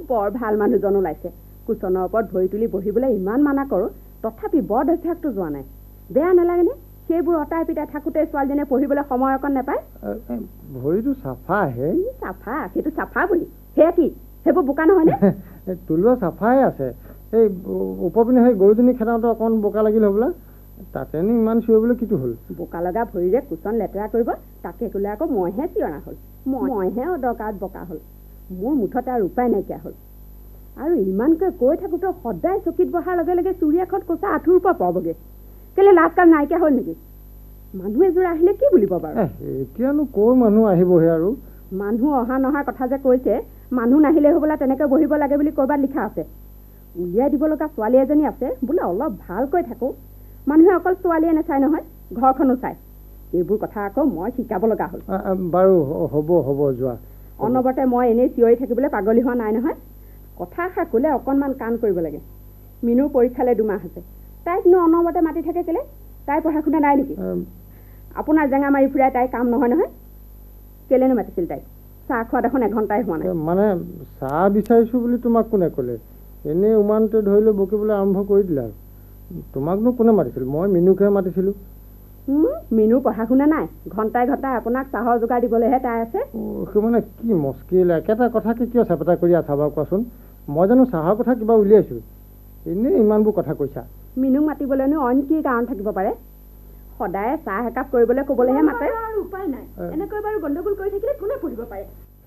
বৰ ভাল মানুহজন ওলাইছে কুচনৰ ওপৰত ভৰি তুলি বহিবলৈ ইমান মানা কৰোঁ তথাপি বৰ অভ্যাসটো যোৱা নাই বেয়া নালাগেনে সেইবোৰ অটাই পিটাই থাকোঁতে ছোৱালীজনীয়ে পঢ়িবলৈ সময় অকণ নাপায় ভৰিটো চাফা হে চাফা সেইটো চাফা বুলি সেয়া কি সেইবোৰ বোকা নহয়নে তুলোৱা চাফাই আছে এই ওপৰপিনে সেই গৰুজনী খেদাওঁতে অকণ বোকা লাগিল হ'বলা তাতেনো ইমান চিঞৰিবলৈ কিটো হ'ল বোকা লগা ভৰিৰে কুচন লেতেৰা কৰিব তাকে ক'লে আকৌ মইহে চিঞৰা হ'ল মইহে অদৰকাৰত বকা হ'ল মোৰ মুঠতে আৰু উপায় নাইকিয়া হ'ল আৰু ইমানকৈ কৈ থাকোঁতে সদায় চকীত বহাৰ লগে লগে চুৰি এখন কোচা আঁঠুৰ পৰা পাবগৈ কেলে লাজ কাল নাইকিয়া হ'ল নেকি মানুহ এযোৰ আহিলে কি বুলিব বাৰু এতিয়ানো ক'ৰ মানুহ আহিবহে আৰু মানুহ অহা নহাৰ কথা যে কৈছে মানুহ নাহিলে হ'বলা তেনেকৈ বহিব লাগে বুলি ক'ৰবাত লিখা আছে উলিয়াই দিব লগা ছোৱালী এজনী আছে বোলে অলপ ভালকৈ থাকোঁ মানুহে অকল ছোৱালীয়ে নাচায় নহয় ঘৰখনো চায় এইবোৰ কথা আকৌ মই শিকাব লগা হ'ল বাৰু হ'ব যোৱা অনবৰতে মই এনেই চিঞৰি থাকিবলৈ পাগলী হোৱা নাই নহয় কথা এষাৰ ক'লে অকণমান কাণ কৰিব লাগে মিনুৰ পৰীক্ষালৈ 2 মাহ আছে তাইকনো অনবৰতে মাতি থাকে কেলে তাই পঢ়া শুনা নাই নেকি আপোনাৰ জেঙা মাৰি ফুৰাই তাই কাম নহয় নহয় কেলেনো মাতিছিল তাইক চাহ খোৱা দেখোন এঘণ্টাই হোৱা নাই মানে চাহ বিচাৰিছোঁ বুলি তোমাক কোনে ক'লে এনেই উমানতে ধৰি লৈ বকিবলৈ আৰম্ভ কৰি দিলা আৰু তোমাকনো কোনে মাতিছিল মই মিনুকহে মাতিছিলোঁ মিনুৰ পঢ়া শুনা নাই ঘণ্টাই আপোনাক চাহৰ যোগাৰ দিবলৈহে তাই আছে সেই মানে কি মুস্কিল একেটা কথাকে কিয় চেপেটা কৰি আছা বাৰু কোৱাচোন মই জানো চাহৰ কথা কিবা উলিয়াইছোঁ এনেই ইমানবোৰ কথা কৈছা মিনুক মাতিবলৈনো অইন কি কাৰণ থাকিব পাৰে সদায় চাহ একাপ কৰিবলৈ ক'বলৈহে মাতে উপায় নাই এনেকৈ বাৰু গণ্ডগোল কৰি থাকিলে কোনে পঢ়িব পাৰে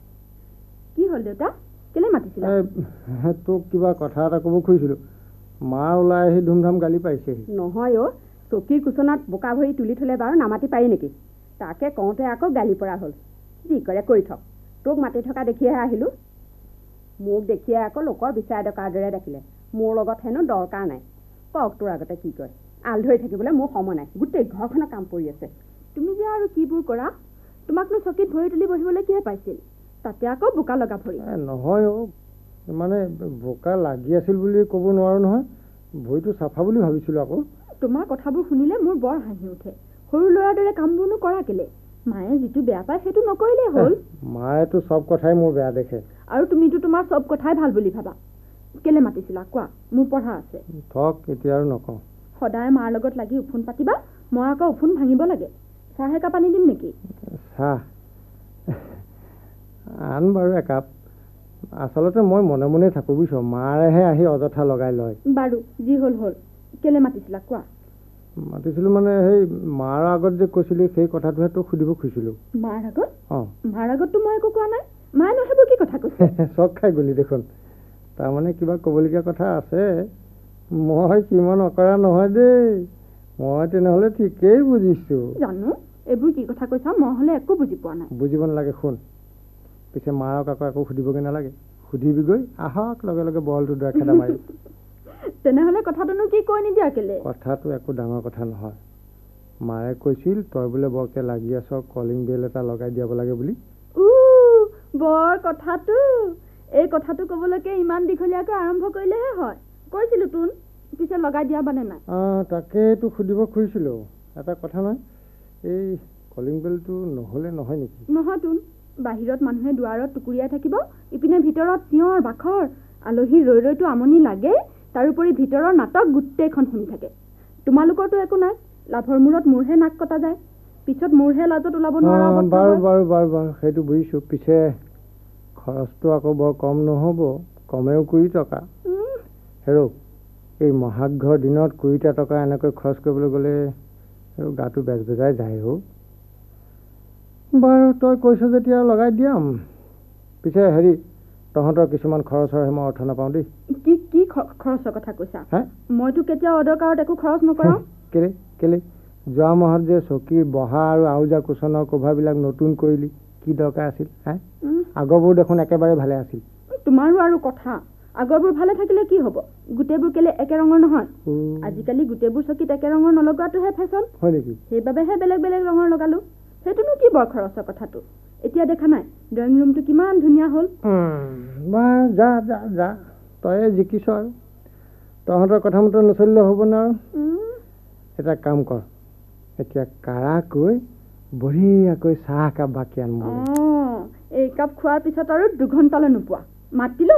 কি হ'ল দেউতা কেলে মাতিছিলা তোক কিবা কথা এটা ক'ব খুজিছিলোঁ মা ওলাই আহি ধুমধাম গালি পাৰিছেহি নহয় চকীৰ কুচনত বোকা ভৰি তুলি থ'লে বাৰু নামাতি পাৰি নেকি তাকে কওঁতে আকৌ গালি পৰা হ'ল যি কৰে কৰি থক তোক মাতি থকা দেখিহে আহিলোঁ মোক দেখিয়ে আকৌ লোকৰ বিচাৰ ডকাৰ দৰে দেখিলে মোৰ লগত হেনো দৰকাৰ নাই কওক তোৰ আগতে কি কয় আল ধৰি থাকিবলৈ মোৰ সময় নাই গোটেই ঘৰখনৰ কাম পৰি আছে তুমি যে আৰু কিবোৰ কৰা তোমাকনো চকীত ভৰি তুলি বহিবলৈ কিহে পাইছিল তাতে আকৌ বোকা লগা ভৰি নহয় মানে বোকা লাগি আছিল বুলি ক'ব নোৱাৰো নহয় ভৰিটো চাফা বুলি ভাবিছিলোঁ আকৌ তোমাৰ কথাবোৰ শুনিলে মোৰ বৰ হাঁহি উঠে সৰু ল'ৰাৰ দৰে কামবোৰনো কৰা কেলে মায়ে যিটো বেয়া পায় সেইটো নকৰিলেই হ'ল মায়েতো চব কথাই মোৰ বেয়া দেখে আৰু তুমিতো তোমাৰ চব কথাই ভাল বুলি ভাবা কেলে মাতিছিলা কোৱা মোৰ পঢ়া আছে থক এতিয়া আৰু নকওঁ সদায় মাৰ লগত লাগি উফোন পাতিবা মই আকৌ উফোন ভাঙিব লাগে চাহ একাপ পানী দিম নেকি চাহ আন বাৰু একাপ আচলতে মই মনে মনে থাকোঁ বুজিছ মাৰেহে আহি অযথা লগাই লয় বাৰু যি হ'ল কেলে মাতিছিলা কোৱা মাতিছিলোঁ মানে সেই মাৰ আগত যে কৈছিলি সেই কথাটোহে তোক সুধিব খুজিছিলোঁ মাৰ আগততো মই একো কোৱা নাই মায়ে নহ'ব কি কথা কৈছে চক খাই গ'লি দেখোন তাৰমানে কিবা ক'বলগীয়া কথা আছে মই কিমান অকৰা নহয় দেই মই তেনেহ'লে ঠিকেই বুজিছোঁ জানো এইবোৰ কি কথা কৈছা মই হ'লে একো বুজি পোৱা নাই বুজিব নালাগে শুন পিছে মাৰক আকৌ একো সুধিবগৈ নালাগে সুধিবিগৈ আহক লগে লগে বলটো দৰা খেদা মাৰি তেনেহ'লে কথাটোনো কি কৈ নিদিয়া কেলে কথাটো একো ডাঙৰ কথা নহয় মায়ে কৈছিল তই বোলে বৰকে লাগি আছ কলিং বেল এটা লগাই দিয়াব লাগে বুলি বৰ কথাটো এই কথাটো ক'বলৈকে ইমান দীঘলীয়াকৈ আৰম্ভ কৰিলেহে হয় কৈছিলোঁ তোন পিছে লগাই দিয়া মানে নাই তাকেইতো সুধিব খুজিছিলোঁ এটা কথা নহয় এই কলিং বেলটো নহ'লে নহয় নেকি নহয় তোন বাহিৰত মানুহে দুৱাৰত টুকুৰিয়াই থাকিব ইপিনে ভিতৰত চিঞৰ বাখৰ আলহী ৰৈতো আমনি লাগে তাৰোপৰি ভিতৰৰ নাটক গোটেইখন শুনি থাকে তোমালোকৰতো একো নাই লাভৰ মূৰত মোৰহে নাক কটা যায় পিছত মোৰহে লাজত ওলাব নোৱাৰা বাৰু সেইটো বুজিছোঁ পিছে খৰচটো আকৌ বৰ কম নহ'ব কমেও 20 টকা হেৰৌ এই মহাঘৰ দিনত 20 টকা এনেকৈ খৰচ কৰিবলৈ গ'লে আৰু গাটো বেজবেজাই যায় বাৰু তই কৈছ যেতিয়া লগাই দিয়াম পিছে হেৰি তহঁতৰ কিছুমান খৰচৰহে মই অৰ্থ নাপাওঁ দেই কি খৰচৰ কথা কৈছা মইতো কেতিয়াও অদৰকাৰত একো খৰচ নকৰোঁ কেলে যোৱা মাহত যে চকীৰ বহা আৰু আউজা কুচনৰ কভাৰবিলাক নতুন কৰিলি কি দৰকাৰ আছিল আগৰবোৰ দেখোন একেবাৰে ভালে আছিল তোমাৰো আৰু কথা আগৰবোৰ ভালে থাকিলে কি হ'ব গোটেইবোৰ কেলে একে ৰঙৰ নহয় আজিকালি গোটেইবোৰ চকীত একে ৰঙৰ নলগোৱাটোহে ফেশ্বন হয় নেকি সেইবাবেহে বেলেগ বেলেগ ৰঙৰ লগালোঁ সেইটোনো কি বৰ খৰচৰ কথাটো এতিয়া দেখা নাই ড্ৰয়িং ৰুমটো কিমান ধুনীয়া হ'ল যা তই জিকিছ আৰু তহঁতৰ কথা মতে নচলিলে হ'ব না এটা কাম কৰ এতিয়া কাৰাকৈ বঢ়িয়াকৈ চাহ একাপ বাকী আন এই কাপ খোৱাৰ পিছত আৰু 2 ঘণ্টালৈ নোপোৱা মাতিলে